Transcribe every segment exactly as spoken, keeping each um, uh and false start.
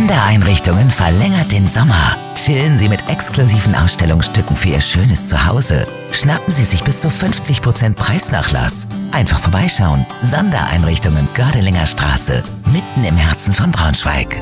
Sondereinrichtungen verlängert den Sommer. Chillen Sie mit exklusiven Ausstellungsstücken für Ihr schönes Zuhause. Schnappen Sie sich bis zu fünfzig Prozent Preisnachlass. Einfach vorbeischauen. Sondereinrichtungen Gördelinger Straße, mitten im Herzen von Braunschweig.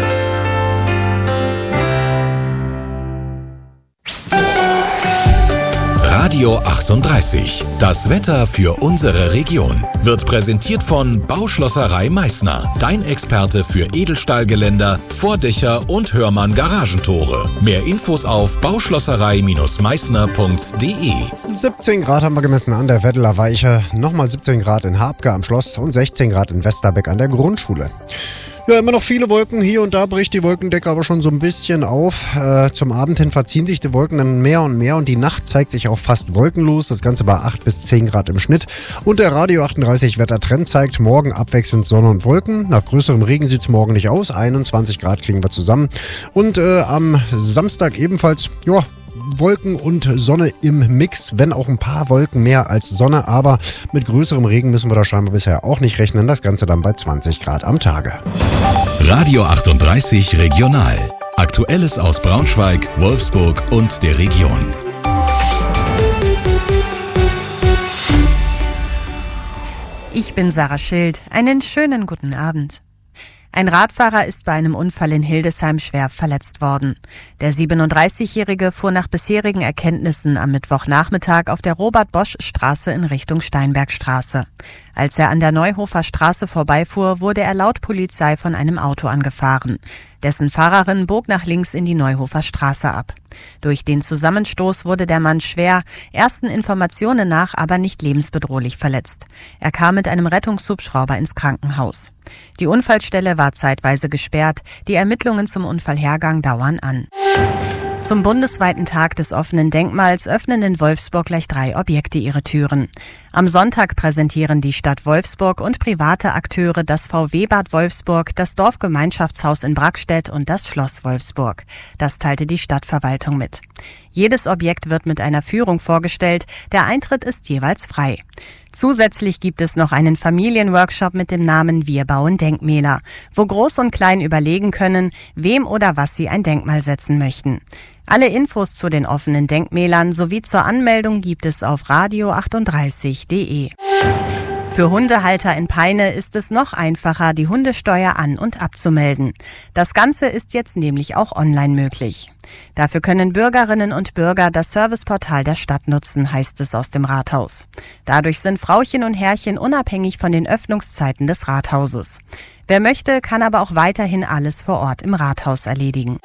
Radio achtunddreißig. Das Wetter für unsere Region wird präsentiert von Bauschlosserei Meißner. Dein Experte für Edelstahlgeländer, Vordächer und Hörmann Garagentore. Mehr Infos auf bauschlosserei Meißner punkt de. siebzehn Grad haben wir gemessen an der Weddeler Weiche. Nochmal siebzehn Grad in Habke am Schloss und sechzehn Grad in Westerbeck an der Grundschule. Ja, immer noch viele Wolken. Hier und da bricht die Wolkendecke aber schon so ein bisschen auf. Äh, zum Abend hin verziehen sich die Wolken dann mehr und mehr und die Nacht zeigt sich auch fast wolkenlos. Das Ganze bei acht bis zehn Grad im Schnitt. Und der Radio achtunddreißig Wettertrend zeigt morgen abwechselnd Sonne und Wolken. Nach größerem Regen sieht es morgen nicht aus. einundzwanzig Grad kriegen wir zusammen. Und äh, am Samstag ebenfalls, ja, Wolken und Sonne im Mix, wenn auch ein paar Wolken mehr als Sonne, aber mit größerem Regen müssen wir da scheinbar bisher auch nicht rechnen. Das Ganze dann bei zwanzig Grad am Tage. Radio achtunddreißig Regional. Aktuelles aus Braunschweig, Wolfsburg und der Region. Ich bin Sarah Schild. Einen schönen guten Abend. Ein Radfahrer ist bei einem Unfall in Hildesheim schwer verletzt worden. Der siebenunddreißigjährige fuhr nach bisherigen Erkenntnissen am Mittwochnachmittag auf der Robert-Bosch-Straße in Richtung Steinbergstraße. Als er an der Neuhofer Straße vorbeifuhr, wurde er laut Polizei von einem Auto angefahren. Dessen Fahrerin bog nach links in die Neuhofer Straße ab. Durch den Zusammenstoß wurde der Mann schwer, ersten Informationen nach aber nicht lebensbedrohlich verletzt. Er kam mit einem Rettungshubschrauber ins Krankenhaus. Die Unfallstelle war zeitweise gesperrt. Die Ermittlungen zum Unfallhergang dauern an. Zum bundesweiten Tag des offenen Denkmals öffnen in Wolfsburg gleich drei Objekte ihre Türen. Am Sonntag präsentieren die Stadt Wolfsburg und private Akteure das V W-Bad Wolfsburg, das Dorfgemeinschaftshaus in Brackstedt und das Schloss Wolfsburg. Das teilte die Stadtverwaltung mit. Jedes Objekt wird mit einer Führung vorgestellt. Der Eintritt ist jeweils frei. Zusätzlich gibt es noch einen Familienworkshop mit dem Namen Wir bauen Denkmäler, wo Groß und Klein überlegen können, wem oder was sie ein Denkmal setzen möchten. Alle Infos zu den offenen Denkmälern sowie zur Anmeldung gibt es auf radio achtunddreißig punkt de. Für Hundehalter in Peine ist es noch einfacher, die Hundesteuer an- und abzumelden. Das Ganze ist jetzt nämlich auch online möglich. Dafür können Bürgerinnen und Bürger das Serviceportal der Stadt nutzen, heißt es aus dem Rathaus. Dadurch sind Frauchen und Herrchen unabhängig von den Öffnungszeiten des Rathauses. Wer möchte, kann aber auch weiterhin alles vor Ort im Rathaus erledigen.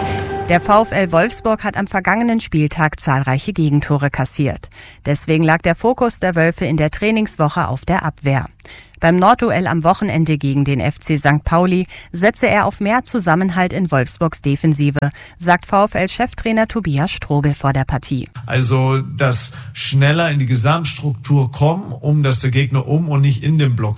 Der VfL Wolfsburg hat am vergangenen Spieltag zahlreiche Gegentore kassiert. Deswegen lag der Fokus der Wölfe in der Trainingswoche auf der Abwehr. Beim Nordduell am Wochenende gegen den F C Sankt Pauli setze er auf mehr Zusammenhalt in Wolfsburgs Defensive, sagt VfL-Cheftrainer Tobias Strobel vor der Partie. Also das schneller in die Gesamtstruktur kommen, um dass der Gegner um und nicht in den Block